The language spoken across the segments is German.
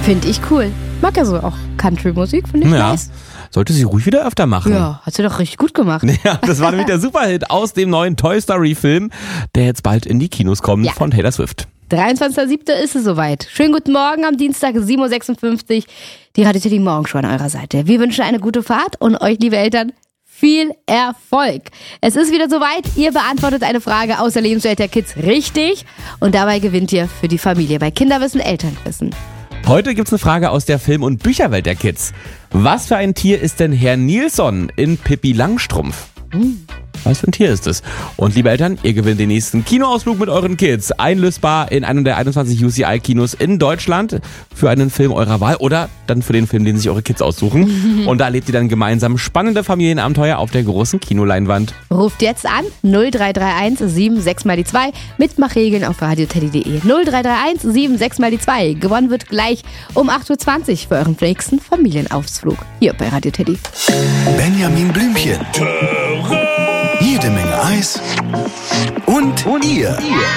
Finde ich cool. Mag ja so auch Country-Musik, finde ich nice. Sollte sie ruhig wieder öfter machen. Ja, hat sie doch richtig gut gemacht. Ja, das war nämlich der Superhit aus dem neuen Toy Story Film, der jetzt bald in die Kinos kommt, von Taylor Swift. 23.07. ist es soweit. Schönen guten Morgen am Dienstag, 7.56 Uhr. Die Radio Teddy Morgenshow an eurer Seite. Wir wünschen eine gute Fahrt und euch, liebe Eltern, viel Erfolg. Es ist wieder soweit. Ihr beantwortet eine Frage aus der Lebenswelt der Kids richtig. Und dabei gewinnt ihr für die Familie bei Kinderwissen, Elternwissen. Heute gibt's eine Frage aus der Film- und Bücherwelt der Kids. Was für ein Tier ist denn Herr Nilsson in Pippi Langstrumpf? Was für ein Tier ist es? Und liebe Eltern, ihr gewinnt den nächsten Kinoausflug mit euren Kids. Einlösbar in einem der 21 UCI-Kinos in Deutschland für einen Film eurer Wahl oder dann für den Film, den sich eure Kids aussuchen. Und da erlebt ihr dann gemeinsam spannende Familienabenteuer auf der großen Kinoleinwand. Ruft jetzt an 0331 76 mal die 2. Mitmachregeln auf radioteddy.de. 0331 76 mal die 2. Gewonnen wird gleich um 8.20 Uhr für euren nächsten Familienausflug. Hier bei Radio Teddy. Benjamin Blümchen. Jede Menge Eis und ihr.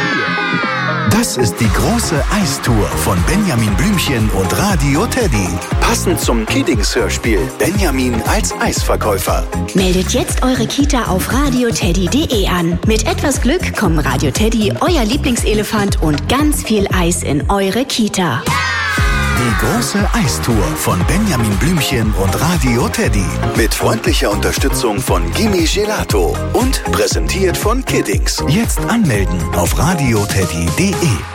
Das ist die große Eistour von Benjamin Blümchen und Radio Teddy. Passend zum Kiddings-Hörspiel Benjamin als Eisverkäufer. Meldet jetzt eure Kita auf radioteddy.de an. Mit etwas Glück kommen Radio Teddy, euer Lieblingselefant und ganz viel Eis in eure Kita. Die große Eistour von Benjamin Blümchen und Radio Teddy. Mit freundlicher Unterstützung von Gimme Gelato. Und präsentiert von Kiddings. Jetzt anmelden auf radioteddy.de.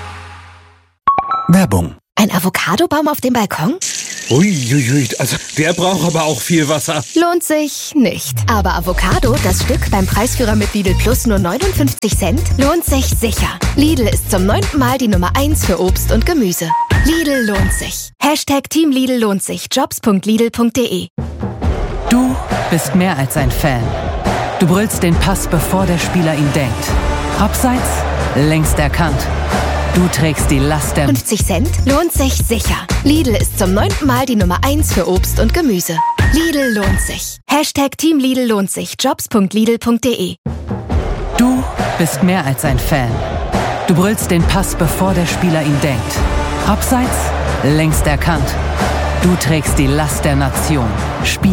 Werbung. Ein Avocadobaum auf dem Balkon? Uiuiui, also der braucht aber auch viel Wasser. Lohnt sich nicht. Aber Avocado, das Stück beim Preisführer mit Lidl Plus nur 59 Cent, lohnt sich sicher. Lidl ist zum 9. Mal die Nummer 1 für Obst und Gemüse. Lidl lohnt sich. #Team Lidl lohnt sich. Jobs.lidl.de. Du bist mehr als ein Fan. Du brüllst den Pass, bevor der Spieler ihn denkt. Abseits, längst erkannt. Du trägst die Last der 50 Cent lohnt sich sicher. Lidl ist zum 9. Mal die Nummer 1 für Obst und Gemüse. Lidl lohnt sich. #Team Lidl lohnt sich. Jobs.lidl.de. Du bist mehr als ein Fan. Du brüllst den Pass, bevor der Spieler ihn denkt. Abseits, längst erkannt. Du trägst die Last der Nation.